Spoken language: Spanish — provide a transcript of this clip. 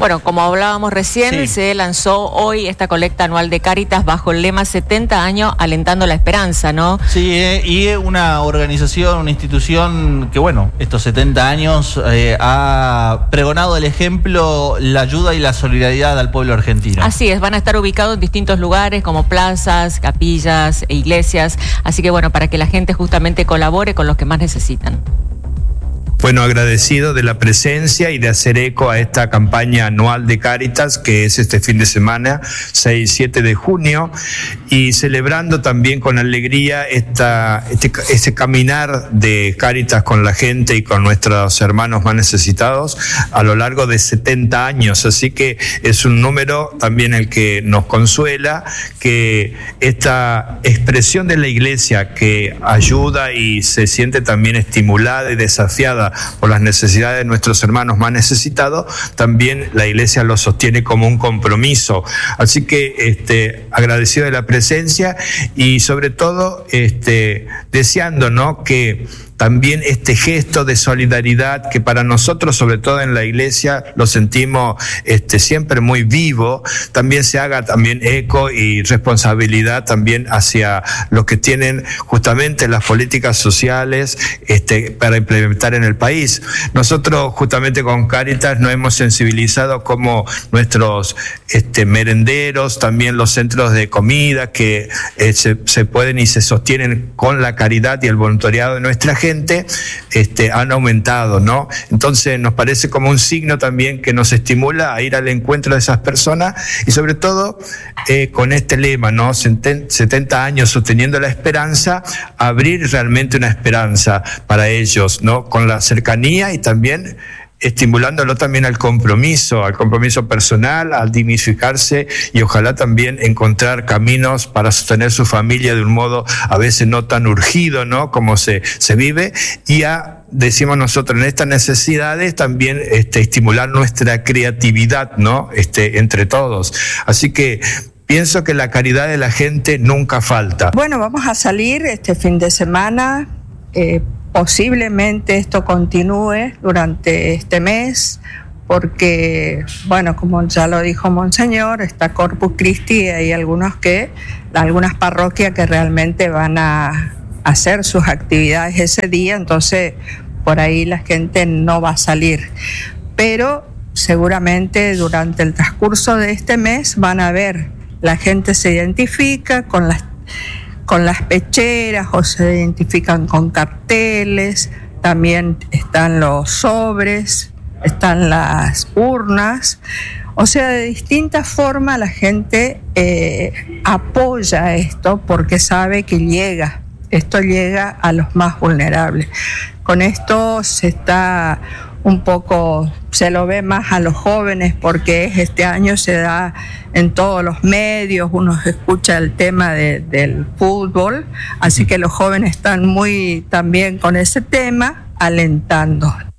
Bueno, como hablábamos recién, se lanzó hoy esta colecta anual de Cáritas bajo el lema 70 años alentando la esperanza, ¿no? Sí, y es una organización, una institución que, bueno, estos 70 años ha pregonado el ejemplo, la ayuda y la solidaridad al pueblo argentino. Así es, van a estar ubicados en distintos lugares como plazas, capillas e iglesias, así que bueno, para que la gente justamente colabore con los que más necesitan. Bueno, agradecido de la presencia y de hacer eco a esta campaña anual de Cáritas, que es este fin de semana, 6 y 7 de junio, y celebrando también con alegría este caminar de Cáritas con la gente y con nuestros hermanos más necesitados a lo largo de 70 años. Así que es un número también el que nos consuela, que esta expresión de la Iglesia que ayuda y se siente también estimulada y desafiada por las necesidades de nuestros hermanos más necesitados, también la Iglesia lo sostiene como un compromiso. Así que agradecido de la presencia y sobre todo deseando, ¿no?, que también este gesto de solidaridad que para nosotros, sobre todo en la Iglesia, lo sentimos siempre muy vivo, también se haga también eco y responsabilidad también hacia los que tienen justamente las políticas sociales para implementar en el país. Nosotros justamente con Cáritas nos hemos sensibilizado como nuestros merenderos, también los centros de comida que se pueden y se sostienen con la caridad y el voluntariado de nuestra gente, han aumentado, ¿no? Entonces nos parece como un signo también que nos estimula a ir al encuentro de esas personas y sobre todo con este lema, ¿no? 70 años sosteniendo la esperanza, abrir realmente una esperanza para ellos, ¿no? Con la cercanía y también estimulándolo también al compromiso personal, al dignificarse y ojalá también encontrar caminos para sostener su familia de un modo a veces no tan urgido, ¿no?, como se vive, y decimos nosotros en estas necesidades también estimular nuestra creatividad, ¿no?, entre todos. Así que pienso que la caridad de la gente nunca falta. Bueno, vamos a salir este fin de semana. Posiblemente esto continúe durante este mes porque, bueno, como ya lo dijo Monseñor, está Corpus Christi y hay algunas parroquias que realmente van a hacer sus actividades ese día, entonces por ahí la gente no va a salir. Pero seguramente durante el transcurso de este mes van a ver, la gente se identifica con las pecheras o se identifican con carteles, también están los sobres, están las urnas, o sea, de distintas formas la gente apoya esto porque sabe que esto llega a los más vulnerables. Con esto se lo ve más a los jóvenes porque este año se da en todos los medios, uno escucha el tema del fútbol, así que los jóvenes están muy también con ese tema alentando.